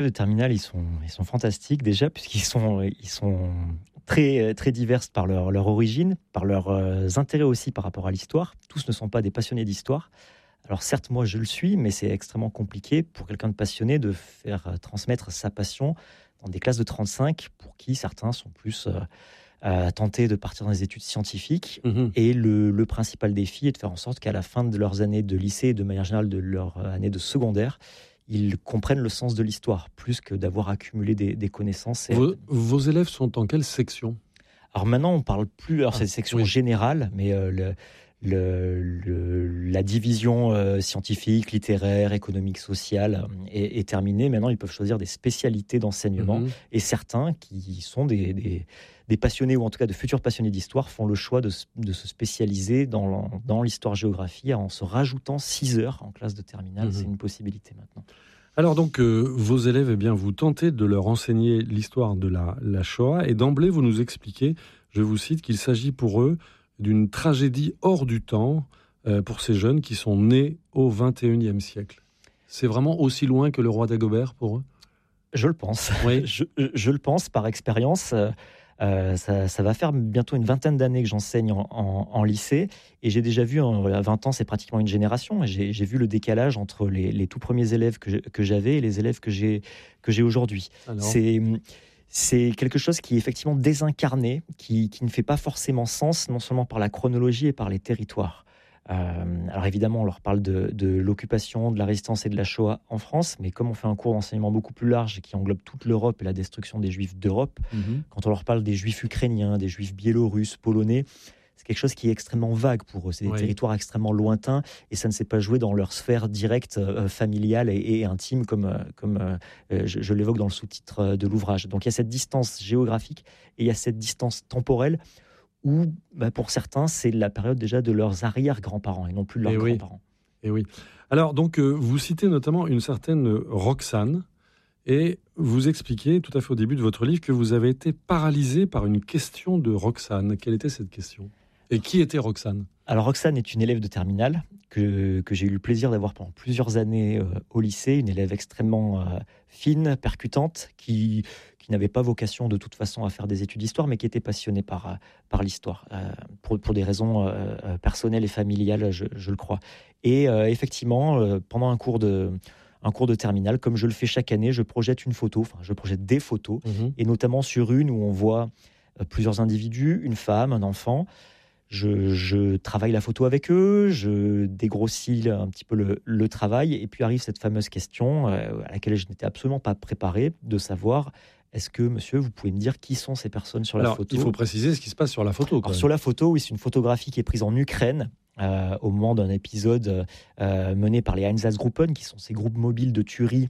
De terminale, ils sont fantastiques déjà, puisqu'ils sont très, très diverses par leur origine, par leurs intérêts aussi par rapport à l'histoire. Tous ne sont pas des passionnés d'histoire. Alors certes, moi je le suis, mais c'est extrêmement compliqué pour quelqu'un de passionné de faire transmettre sa passion dans des classes de 35 pour qui certains sont plus tentés de partir dans des études scientifiques. Mhm. Et le principal défi est de faire en sorte qu'à la fin de leurs années de lycée et de manière générale de leur année de secondaire, ils comprennent le sens de l'histoire, plus que d'avoir accumulé des connaissances. Vos élèves sont en quelle section ? Alors maintenant, on parle plus, alors c'est section oui. générale, mais la division scientifique, littéraire, économique, sociale est terminée. Maintenant, ils peuvent choisir des spécialités d'enseignement. Mhm. Et certains qui sont des passionnés, ou en tout cas de futurs passionnés d'histoire, font le choix de se spécialiser dans l'histoire-géographie en se rajoutant 6 heures en classe de terminale. Mhm. C'est une possibilité maintenant. Alors donc, vos élèves, eh bien, vous tentez de leur enseigner l'histoire de la Shoah, et d'emblée, vous nous expliquez, je vous cite, qu'il s'agit pour eux d'une tragédie hors du temps pour ces jeunes qui sont nés au XXIe siècle. C'est vraiment aussi loin que le roi Dagobert pour eux ? Je le pense. Oui. Je le pense par expérience. Ça va faire bientôt une vingtaine d'années que j'enseigne en lycée, et j'ai déjà vu, à 20 ans, c'est pratiquement une génération, et j'ai vu le décalage entre les tout premiers élèves que j'avais et les élèves que j'ai aujourd'hui. Alors, C'est quelque chose qui est effectivement désincarné, qui ne fait pas forcément sens, non seulement par la chronologie et par les territoires. Alors évidemment, on leur parle de l'occupation, de la résistance et de la Shoah en France, mais comme on fait un cours d'enseignement beaucoup plus large qui englobe toute l'Europe et la destruction des Juifs d'Europe, quand on leur parle des Juifs ukrainiens, des Juifs biélorusses, polonais, c'est quelque chose qui est extrêmement vague pour eux. C'est des Oui. territoires extrêmement lointains, et ça ne s'est pas joué dans leur sphère directe, familiale et intime, comme je l'évoque dans le sous-titre de l'ouvrage. Donc il y a cette distance géographique et il y a cette distance temporelle où, pour certains, c'est la période déjà de leurs arrière-grands-parents et non plus de leurs Eh oui. grands-parents. et oui. Alors donc, vous citez notamment une certaine Roxane, et vous expliquez tout à fait au début de votre livre que vous avez été paralysé par une question de Roxane. Quelle était cette question ? Et qui était Roxane ? Alors Roxane est une élève de terminale que j'ai eu le plaisir d'avoir pendant plusieurs années au lycée, une élève extrêmement fine, percutante, qui n'avait pas vocation de toute façon à faire des études d'histoire, mais qui était passionnée par l'histoire, pour des raisons personnelles et familiales, je le crois. Et effectivement, pendant un cours de terminale, comme je le fais chaque année, je projette des photos, et notamment sur une où on voit plusieurs individus, une femme, un enfant. Je travaille la photo avec eux, je dégrossis un petit peu le travail, et puis arrive cette fameuse question à laquelle je n'étais absolument pas préparé, de savoir: est-ce que, monsieur, vous pouvez me dire qui sont ces personnes sur la Alors, photo ? il faut préciser ce qui se passe sur la photo. Alors, sur la photo, oui, c'est une photographie qui est prise en Ukraine au moment d'un épisode mené par les Einsatzgruppen, qui sont ces groupes mobiles de tuerie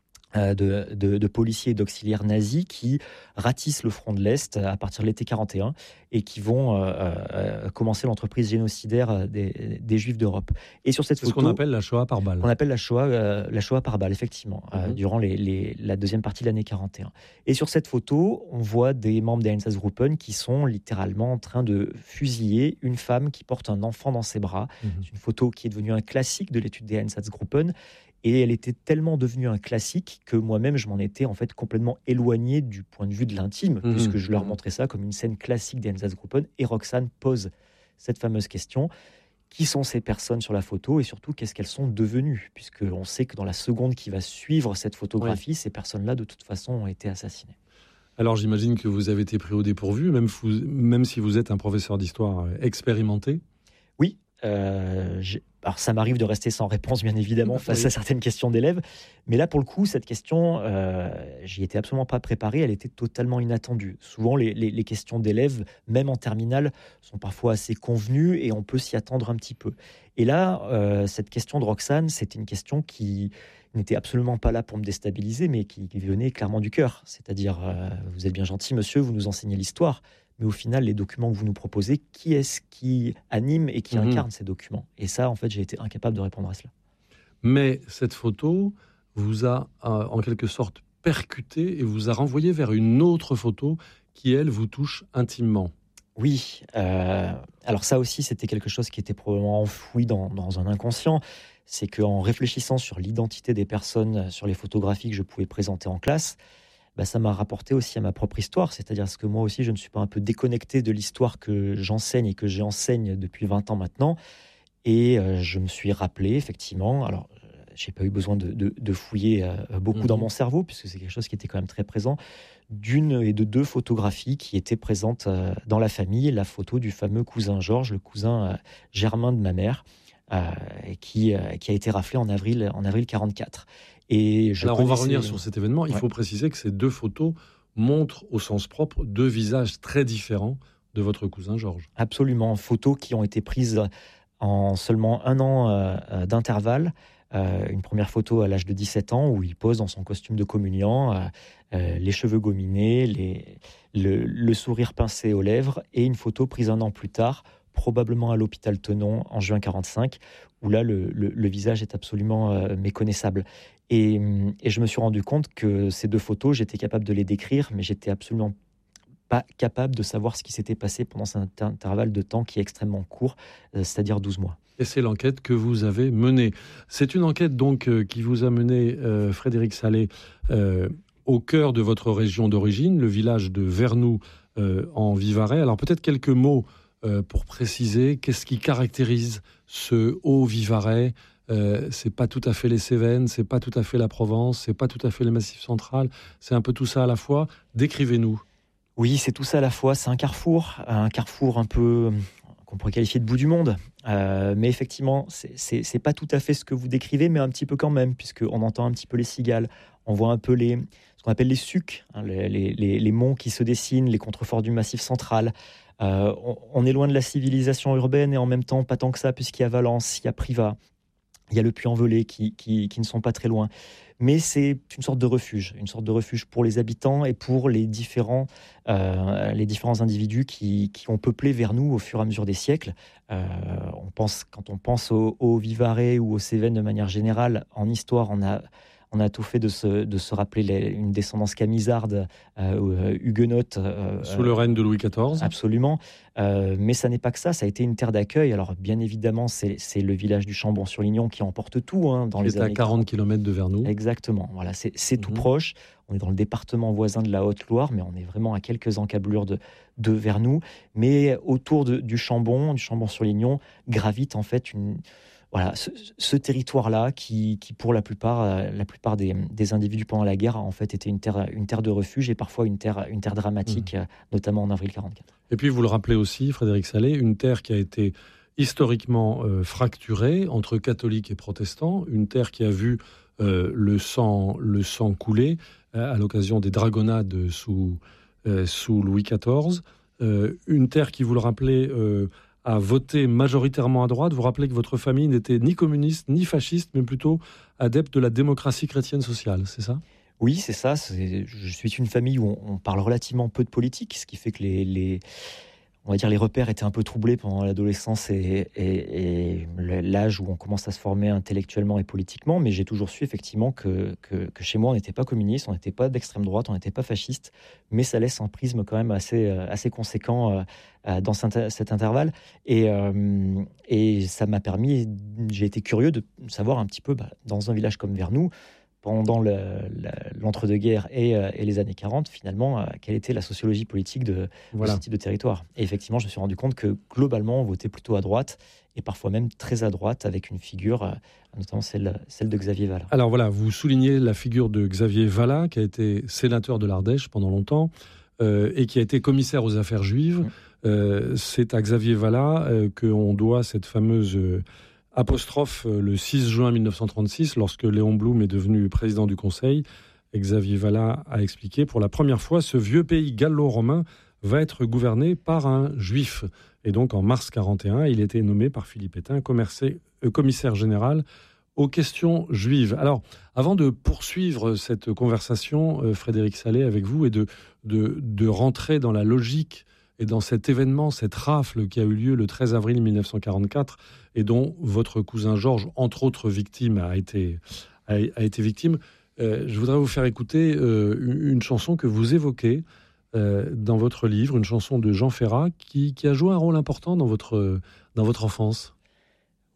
de policiers et d'auxiliaires nazis qui ratissent le front de l'Est à partir de l'été 41 et qui vont commencer l'entreprise génocidaire des Juifs d'Europe. Et sur cette C'est ce photo, qu'on appelle la Shoah par balle. on appelle la Shoah par balle, effectivement, durant la deuxième partie de l'année 41. Et sur cette photo, on voit des membres des Einsatzgruppen qui sont littéralement en train de fusiller une femme qui porte un enfant dans ses bras. C'est une photo qui est devenue un classique de l'étude des Einsatzgruppen. Et elle était tellement devenue un classique que moi-même, je m'en étais en fait complètement éloigné du point de vue de l'intime, puisque je leur montrais ça comme une scène classique des Einsatzgruppen. Et Roxane pose cette fameuse question: qui sont ces personnes sur la photo, et surtout qu'est-ce qu'elles sont devenues, puisqu'on sait que dans la seconde qui va suivre cette photographie, ces personnes-là de toute façon ont été assassinées. Alors j'imagine que vous avez été pris au dépourvu, même si vous êtes un professeur d'histoire expérimenté. Oui. Alors ça m'arrive de rester sans réponse, bien évidemment, face à certaines questions d'élèves, mais là pour le coup, cette question, j'y étais absolument pas préparé, elle était totalement inattendue. Souvent les questions d'élèves, même en terminale, sont parfois assez convenues et on peut s'y attendre un petit peu. Et là, cette question de Roxane, c'était une question qui n'était absolument pas là pour me déstabiliser, mais qui venait clairement du cœur. C'est-à-dire, vous êtes bien gentil, monsieur, vous nous enseignez l'histoire, mais au final, les documents que vous nous proposez, qui est-ce qui anime et qui incarne ces documents ? Et ça, en fait, j'ai été incapable de répondre à cela. Mais cette photo vous a, en quelque sorte, percuté et vous a renvoyé vers une autre photo qui, elle, vous touche intimement. Oui. Alors ça aussi, c'était quelque chose qui était probablement enfoui dans un inconscient. c'est qu'en réfléchissant sur l'identité des personnes sur les photographies que je pouvais présenter en classe, ça m'a rapporté aussi à ma propre histoire. C'est-à-dire que moi aussi, je ne suis pas un peu déconnecté de l'histoire que j'enseigne et que j'enseigne depuis 20 ans maintenant. Et je me suis rappelé, effectivement, alors j'ai pas eu besoin de fouiller beaucoup dans mon cerveau, puisque c'est quelque chose qui était quand même très présent, d'une et de deux photographies qui étaient présentes dans la famille. La photo du fameux cousin Georges, le cousin germain de ma mère, qui a été raflé en avril 44. Et Alors, on va revenir sur cet événement. Il faut préciser que ces deux photos montrent, au sens propre, deux visages très différents de votre cousin Georges. Absolument. Photos qui ont été prises en seulement un an d'intervalle. Une première photo à l'âge de 17 ans où il pose dans son costume de communiant, les cheveux gominés, le sourire pincé aux lèvres, et une photo prise un an plus tard, probablement à l'hôpital Tenon en juin 45, où là le visage est absolument méconnaissable. Et je me suis rendu compte que ces deux photos, j'étais capable de les décrire, mais j'étais absolument pas capable de savoir ce qui s'était passé pendant cet intervalle de temps qui est extrêmement court, c'est-à-dire 12 mois. Et c'est l'enquête que vous avez menée. C'est une enquête donc qui vous a mené, Frédéric Sallet, au cœur de votre région d'origine, le village de Vernoux en Vivarais. Alors peut-être quelques mots pour préciser qu'est-ce qui caractérise ce Haut-Vivarais. C'est pas tout à fait les Cévennes, c'est pas tout à fait la Provence, c'est pas tout à fait le Massif central, c'est un peu tout ça à la fois. Décrivez-nous. Oui, c'est tout ça à la fois. C'est un carrefour un peu qu'on pourrait qualifier de bout du monde. Mais effectivement, c'est pas tout à fait ce que vous décrivez, mais un petit peu quand même, puisqu'on entend un petit peu les cigales, on voit un peu ce qu'on appelle les sucs, les monts qui se dessinent, les contreforts du Massif central. On est loin de la civilisation urbaine et en même temps pas tant que ça, puisqu'il y a Valence, il y a Privas, il y a le Puy-en-Velay qui ne sont pas très loin. Mais c'est une sorte de refuge pour les habitants et pour les différents individus qui ont peuplé Vernoux au fur et à mesure des siècles. Quand on pense au Vivarais ou aux Cévennes de manière générale, en histoire, on a tout fait de se rappeler une descendance camisarde, huguenote. Sous le règne de Louis XIV. Absolument. Mais ça n'est pas que ça. Ça a été une terre d'accueil. Alors, bien évidemment, c'est le village du Chambon-sur-Lignon qui emporte tout. Dans les années à 40 km de Vernoux. Exactement. Voilà, c'est tout proche. On est dans le département voisin de la Haute-Loire, mais on est vraiment à quelques encablures de Vernoux. Mais autour du Chambon-sur-Lignon, gravite en fait ce territoire-là qui pour la plupart des individus pendant la guerre a en fait été une terre de refuge et parfois une terre dramatique, notamment en avril 44. Et puis vous le rappelez aussi, Frédéric Sallet, une terre qui a été historiquement fracturée entre catholiques et protestants, une terre qui a vu le sang couler à l'occasion des dragonnades sous Louis XIV, une terre qui, vous le rappelez, a voté majoritairement à droite. Vous rappelez que votre famille n'était ni communiste ni fasciste, mais plutôt adepte de la démocratie chrétienne sociale, c'est ça ? Oui, c'est ça. Je suis une famille où on parle relativement peu de politique, ce qui fait que on va dire les repères étaient un peu troublés pendant l'adolescence et l'âge où on commence à se former intellectuellement et politiquement. Mais j'ai toujours su effectivement que chez moi, on n'était pas communiste, on n'était pas d'extrême droite, on n'était pas fasciste. Mais ça laisse un prisme quand même assez conséquent dans cet intervalle. Et ça m'a permis, j'ai été curieux de savoir un petit peu, dans un village comme Vernoux, pendant l'entre-deux-guerres et les années 40, finalement, quelle était la sociologie politique de ce type de territoire. Et effectivement, je me suis rendu compte que globalement, on votait plutôt à droite, et parfois même très à droite, avec une figure, notamment celle de Xavier Vallat. Alors voilà, vous soulignez la figure de Xavier Vallat, qui a été sénateur de l'Ardèche pendant longtemps, et qui a été commissaire aux affaires juives. C'est à Xavier Vallat qu'on doit cette fameuse... apostrophe le 6 juin 1936, lorsque Léon Blum est devenu président du Conseil. Xavier Vallat a expliqué: pour la première fois, ce vieux pays gallo-romain va être gouverné par un juif. Et donc en mars 41, il était nommé par Philippe Pétain commissaire général aux questions juives. Alors, avant de poursuivre cette conversation, Frédéric Sallet, avec vous, et de rentrer dans la logique et dans cet événement, cette rafle qui a eu lieu le 13 avril 1944 et dont votre cousin Georges, entre autres victimes, a été victime, je voudrais vous faire écouter une chanson que vous évoquez dans votre livre, une chanson de Jean Ferrat qui a joué un rôle important dans votre enfance.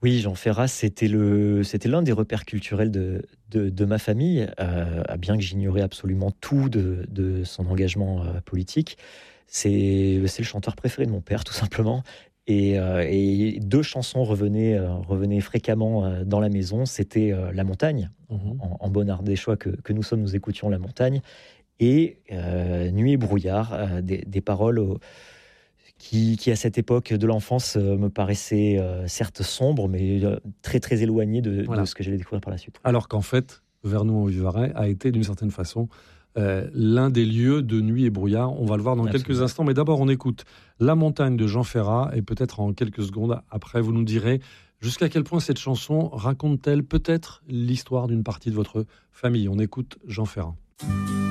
Oui, Jean Ferrat, c'était l'un des repères culturels de ma famille, bien que j'ignorais absolument tout de son engagement politique. C'est le chanteur préféré de mon père, tout simplement. Et deux chansons revenaient fréquemment dans la maison. C'était La Montagne, Mhm. en bon ardéchois que nous sommes, nous écoutions La Montagne, et Nuit et brouillard, des paroles qui, à cette époque de l'enfance, me paraissaient certes sombres, mais très très éloignées de Voilà. ce que j'allais découvrir par la suite. Alors qu'en fait, Vernou-en-Vivarais a été d'une certaine façon l'un des lieux de Nuit et brouillard. On va le voir dans quelques Absolument. instants, mais d'abord on écoute La Montagne de Jean Ferrat, et peut-être en quelques secondes après, vous nous direz jusqu'à quel point cette chanson raconte-t-elle peut-être l'histoire d'une partie de votre famille. On écoute Jean Ferrat.